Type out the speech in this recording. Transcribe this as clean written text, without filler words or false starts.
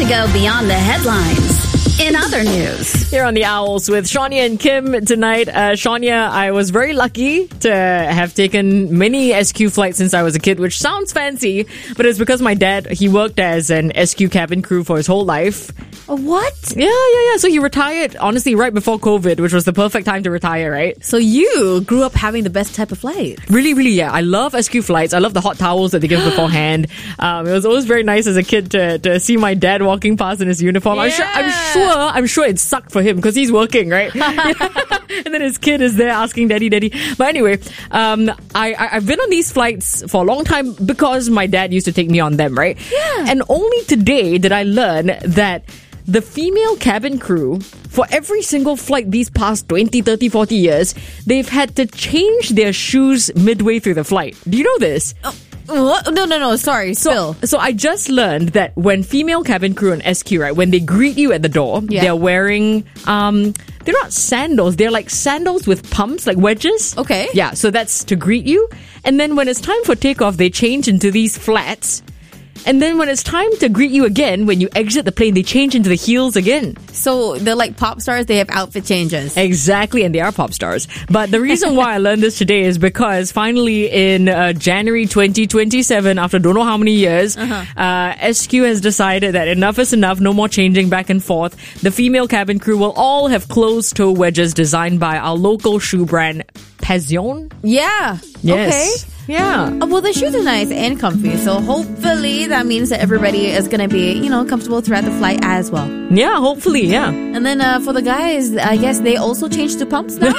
to go beyond the headlines. In other news, here on the Owls with Shania and Kim tonight. Shania, I was very lucky to have taken many SQ flights since I was a kid, which sounds fancy, but it's because my dad, he worked as an SQ cabin crew for his whole life. What? Yeah. So he retired, honestly, right before COVID, which was the perfect time to retire, right? So you grew up having the best type of flight. Really, yeah. I love SQ flights. I love the hot towels that they give beforehand. It was always very nice as a kid to see my dad walking past in his uniform. Yeah. I'm sure it sucked for him because he's working, right? And then his kid is there asking daddy. But anyway, I've been on these flights for a long time because my dad used to take me on them, right? Yeah. And only today did I learn that the female cabin crew, for every single flight these past 20, 30, 40 years, they've had to change their shoes midway through the flight. Do you know this? What? No. Sorry, spill. So I just learned that when female cabin crew on SQ, right, when they greet you at the door, they're wearing, they're not sandals. They're like sandals with pumps, like wedges. Okay. Yeah, so that's to greet you. And then when it's time for takeoff, they change into these flats. And then when it's time to greet you again, when you exit the plane, they change into the heels again. So they're like pop stars, they have outfit changes. Exactly, and they are pop stars. But the reason why I learned this today is because finally in January 2027, after don't know how many years, SQ has decided that enough is enough, no more changing back and forth. The female cabin crew will all have closed-toe wedges designed by our local shoe brand, Passion. Yeah. Yes. Okay. Yeah. Well, the shoes are nice and comfy, so hopefully that means that everybody is going to be, comfortable throughout the flight as well. Yeah, hopefully, yeah. And then for the guys, I guess they also changed to pumps now?